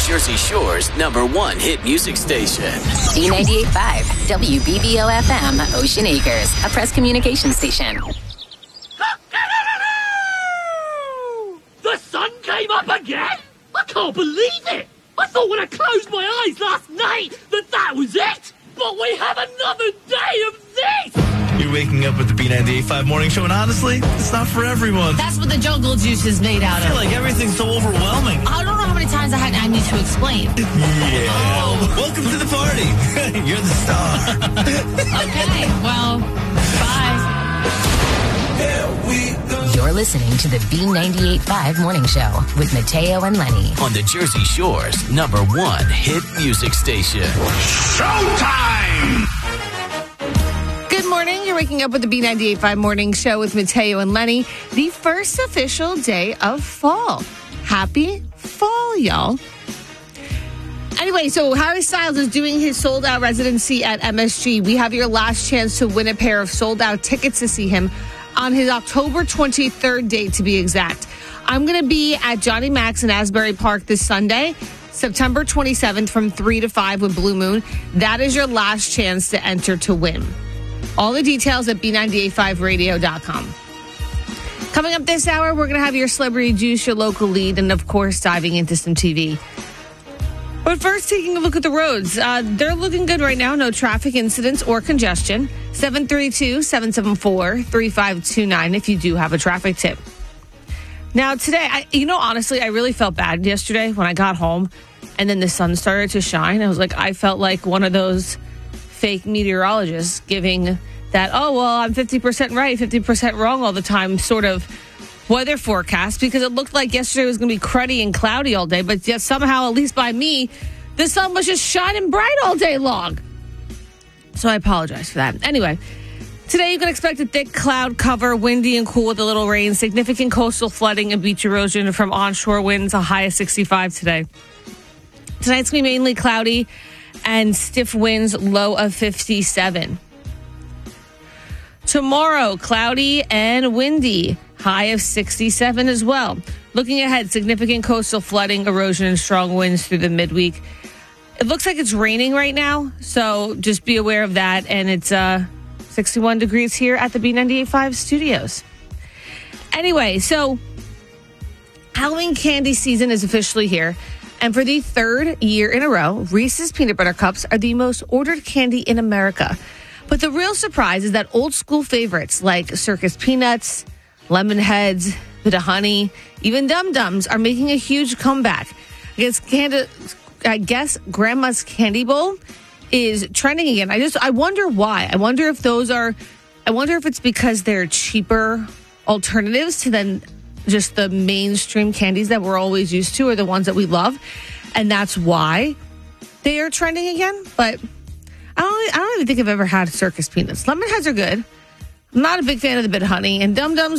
Jersey Shore's #1 hit music station. B98.5, WBBO-FM, Ocean Acres, a press communication station. The sun came up again? I can't believe it! I thought when I closed my eyes last night that was it! But we have another day of this! You're waking up with the B98.5 morning show, and honestly, it's not for everyone. That's what the jungle juice is made out I feel of. like everything's so overwhelming. I don't know how many times I need to explain. Yeah. Oh. Welcome to the party. You're the star. Okay, well, bye. You're listening to the B98.5 Morning Show with Mateo and Lenny. On the Jersey Shore's #1 hit music station. Showtime! Good morning. You're waking up with the B98.5 Morning Show with Mateo and Lenny. The first official day of fall. Happy fall, y'all. Anyway, so Harry Styles is doing his sold-out residency at MSG. We have your last chance to win a pair of sold-out tickets to see him on his October 23rd date, to be exact. I'm going to be at Johnny Mac's in Asbury Park this Sunday, September 27th from 3 to 5 with Blue Moon. That is your last chance to enter to win. All the details at B985radio.com. Coming up this hour, we're going to have your celebrity juice, your local lead, and of course, diving into some TV. But first, taking a look at the roads. They're looking good right now. No traffic incidents or congestion. 732-774-3529 if you do have a traffic tip. Now, today, honestly, I really felt bad yesterday when I got home and then the sun started to shine. I felt like one of those fake meteorologists giving that, I'm 50% right, 50% wrong all the time sort of weather forecast, because it looked like yesterday was going to be cruddy and cloudy all day, but yet somehow, at least by me, the sun was just shining bright all day long. So I apologize for that. Anyway, today you can expect a thick cloud cover, windy and cool with a little rain, significant coastal flooding and beach erosion from onshore winds, a high of 65 today. Tonight's going to be mainly cloudy and stiff winds, low of 57. Tomorrow, cloudy and windy, high of 67 as well. Looking ahead, significant coastal flooding, erosion, and strong winds through the midweek. It looks like it's raining right now, so just be aware of that. And it's 61 degrees here at the B98.5 studios. Anyway, so Halloween candy season is officially here. And for the third year in a row, Reese's Peanut Butter Cups are the most ordered candy in America. But the real surprise is that old school favorites like Circus Peanuts, Lemon Heads, Bit of Honey, even Dum Dums are making a huge comeback. I guess Grandma's Candy Bowl is trending again. I wonder why. I wonder if it's because they're cheaper alternatives to then just the mainstream candies that we're always used to, or the ones that we love, and that's why they are trending again. But I don't even think I've ever had Circus Peanuts. Lemon Heads are good. I'm not a big fan of the Bit of Honey, and Dum Dums